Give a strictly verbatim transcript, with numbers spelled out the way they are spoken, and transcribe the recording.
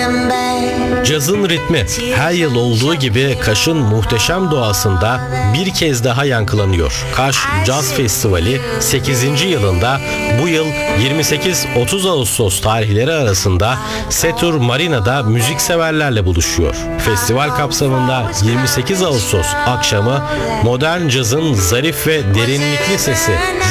Cazın ritmi her yıl olduğu gibi Kaş'ın muhteşem doğasında bir kez daha yankılanıyor. Kaş Caz Festivali sekizinci yılında bu yıl yirmi sekiz otuz Ağustos tarihleri arasında Setur Marina'da müzikseverlerle buluşuyor. Festival kapsamında yirmi sekiz Ağustos akşamı modern cazın zarif ve derinlikli sesi